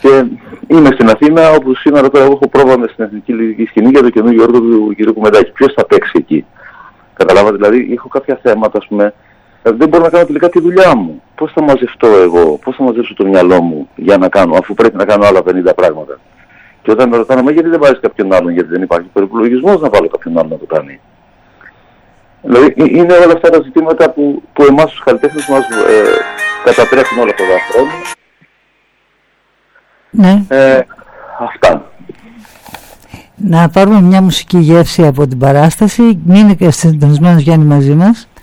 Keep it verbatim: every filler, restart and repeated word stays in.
Και είμαι στην Αθήνα, όπου σήμερα τώρα έχω πρόβλημα στην εθνική λυρική σκηνή για το καινούργιο έργο του κ. Κουμεντάκη. Ποιος θα παίξει εκεί? Καταλάβατε, δηλαδή έχω κάποια θέματα, ας πούμε, δεν μπορώ να κάνω τελικά τη δουλειά μου. Πώς θα μαζευτώ εγώ, πώς θα μαζέψω το μυαλό μου για να κάνω, αφού πρέπει να κάνω άλλα πενήντα πράγματα. Και όταν με ρωτάνε, μα γιατί δεν βάζεις κάποιον άλλον, γιατί δεν υπάρχει προϋπολογισμός να βάλω κάποιον άλλον να το κάνει. Δηλαδή είναι όλα αυτά τα ζητήματα που, που εμάς τους καλλιτέχνες μας ε, κατατρέχουν όλα αυτά τα χρόνια. Ναι. Ε, αυτά. Να πάρουμε μια μουσική γεύση από την παράσταση. Μείνετε συντονισμένος, Γιάννη, μαζί μας.